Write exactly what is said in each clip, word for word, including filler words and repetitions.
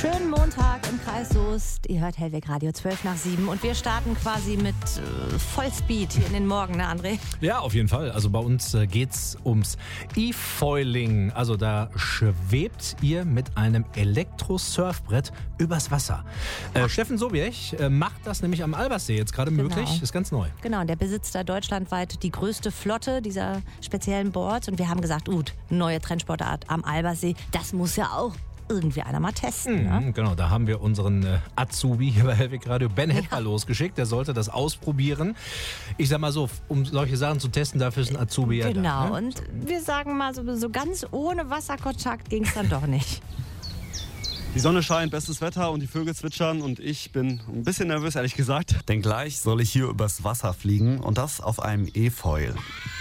Schönen Montag im Kreis Soest. Ihr hört Hellweg Radio zwölf nach sieben und wir starten quasi mit äh, Vollspeed hier in den Morgen, ne André? Ja, auf jeden Fall. Also bei uns äh, geht's ums E-Foiling. Also da schwebt ihr mit einem Elektro-Surfbrett übers Wasser. Äh, Steffen Sobiech äh, macht das nämlich am Albersee jetzt gerade Genau. möglich. Ist ganz neu. Genau, und der besitzt da deutschlandweit die größte Flotte dieser speziellen Boards. Und wir haben gesagt, gut, neue Trendsportart am Albersee, das muss ja auch irgendwie einer mal testen. Ne? Mhm, genau, da haben wir unseren äh, Azubi hier bei Hellweg Radio, Ben Hetper, ja. losgeschickt. Der sollte das ausprobieren. Ich sag mal so, um solche Sachen zu testen, dafür ist ein Azubi ja Genau, da. Genau, ne? Und wir sagen mal, so, so ganz ohne Wasserkontakt ging es dann doch nicht. Die Sonne scheint, bestes Wetter und die Vögel zwitschern und ich bin ein bisschen nervös, ehrlich gesagt. Denn gleich soll ich hier übers Wasser fliegen und das auf einem E-Foil.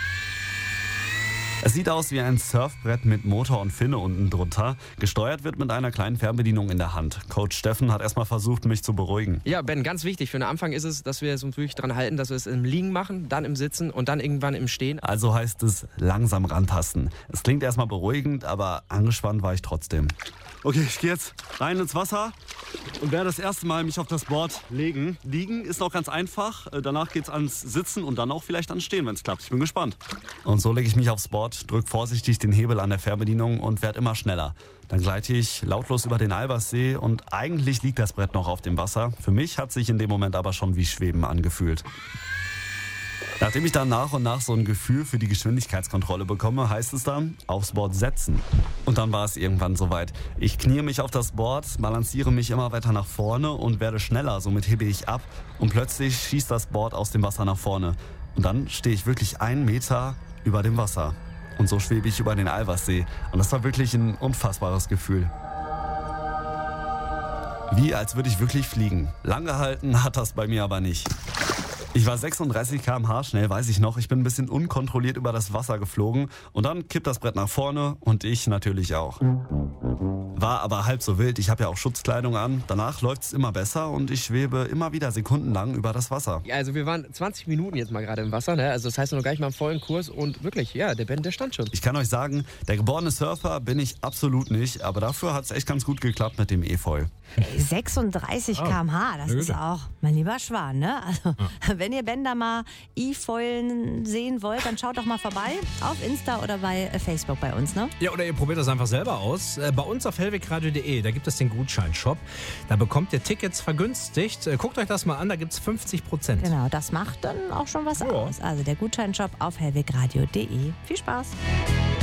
Es sieht aus wie ein Surfbrett mit Motor und Finne unten drunter. Gesteuert wird mit einer kleinen Fernbedienung in der Hand. Coach Steffen hat erstmal versucht, mich zu beruhigen. Ja, Ben, ganz wichtig. Für den Anfang ist es, dass wir es uns wirklich dran halten, dass wir es im Liegen machen, dann im Sitzen und dann irgendwann im Stehen. Also heißt es langsam rantasten. Es klingt erstmal beruhigend, aber angespannt war ich trotzdem. Okay, ich gehe jetzt rein ins Wasser und werde das erste Mal mich auf das Board legen. Liegen ist noch ganz einfach. Danach geht's ans Sitzen und dann auch vielleicht ans Stehen, wenn es klappt. Ich bin gespannt. Und so lege ich mich aufs Board, drücke vorsichtig den Hebel an der Fernbedienung und werde immer schneller. Dann gleite ich lautlos über den Albersee und eigentlich liegt das Brett noch auf dem Wasser. Für mich hat sich in dem Moment aber schon wie Schweben angefühlt. Nachdem ich dann nach und nach so ein Gefühl für die Geschwindigkeitskontrolle bekomme, heißt es dann, aufs Board setzen. Und dann war es irgendwann soweit. Ich kniee mich auf das Board, balanciere mich immer weiter nach vorne und werde schneller, somit hebe ich ab und plötzlich schießt das Board aus dem Wasser nach vorne. Und dann stehe ich wirklich einen Meter über dem Wasser. Und so schwebe ich über den Albersee. Und das war wirklich ein unfassbares Gefühl. Wie als würde ich wirklich fliegen. Lang gehalten hat das bei mir aber nicht. Ich war sechsunddreißig Kilometer pro Stunde schnell, weiß ich noch. Ich bin ein bisschen unkontrolliert über das Wasser geflogen und dann kippt das Brett nach vorne und ich natürlich auch. War aber halb so wild, ich habe ja auch Schutzkleidung an. Danach läuft es immer besser und ich schwebe immer wieder sekundenlang über das Wasser. Ja, also wir waren zwanzig Minuten jetzt mal gerade im Wasser, ne? Also das heißt noch gar nicht mal im vollen Kurs und wirklich, ja, der Ben, der stand schon. Ich kann euch sagen, der geborene Surfer bin ich absolut nicht, aber dafür hat es echt ganz gut geklappt mit dem E-Foil. sechsunddreißig Kilometer pro Stunde, das ist auch mein lieber Schwan, ne? Also, ja. Wenn ihr Ben da mal E-Foilen sehen wollt, dann schaut doch mal vorbei auf Insta oder bei Facebook bei uns, ne? Ja, oder ihr probiert das einfach selber aus. Bei uns auf hellwegradio punkt de, da gibt es den Gutscheinshop. Da bekommt ihr Tickets vergünstigt. Guckt euch das mal an, da gibt es fünfzig Prozent. Genau, das macht dann auch schon was ja. aus. Also der Gutscheinshop auf hellwegradio punkt de. Viel Spaß!